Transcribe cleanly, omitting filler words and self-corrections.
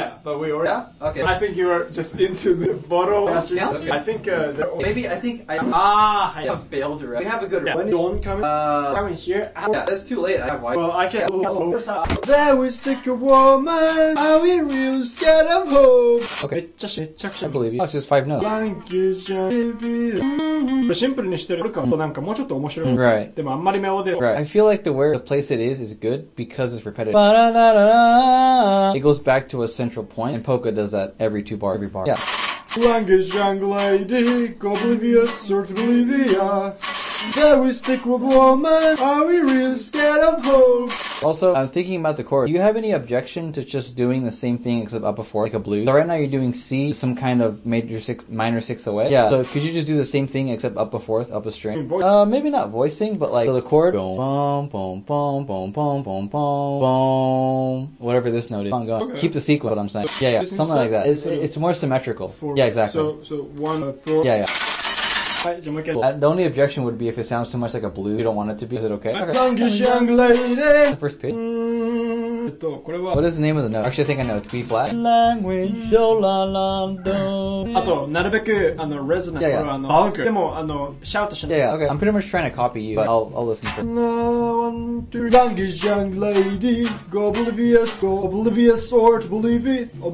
Yeah, but we already. Yeah? Okay. I think you were just into the bottle. Yeah? Okay. I think. Maybe I think I I have failed already. We have a good Yeah. one. Dawn coming here. Yeah, that's too late. I have white. Well, I can. There we stick a woman. Are we real scared of hope? Okay. めっちゃ I believe you. Oh, it's just 5 notes. シンプルにしてるからなんかもうちょっと面白い。 Right. でもあんまりメロディー。 Right. I feel like the place it is good because it's repetitive. It goes back to a central point, and polka does that every bar. Yeah. Language young lady, go Bolivia, sort of Bolivia. There we stick with woman. Are we real scared of hope? Also, I'm thinking about the chord. Do you have any objection to just doing the same thing except up a fourth, like a blues? So right now you're doing C, some kind of minor sixth away. Yeah. So could you just do the same thing except up a fourth, up a string? Maybe not voicing, but like so the chord. Boom, boom, boom, boom, boom, boom, boom, boom. Whatever this note is. I'm going. Okay. Keep the sequence. What I'm saying. Yeah. Something like that. It's more symmetrical. Yeah, exactly. So 1 4. Yeah. はい、じゃあもう一回。 The only objection would be if it sounds too much like a blues. You don't want it to be. Is it okay? Language young lady. The first pitch. これは What is the name of the note? Actually, I think I know. It's B flat. あとなるべくresonant Yeah, yeah. バンクでもシャウトしない。 Yeah. Okay. I'm pretty much trying to copy you, but I'll listen first. One, two. Language young lady, go Bolivia, sort Bolivia.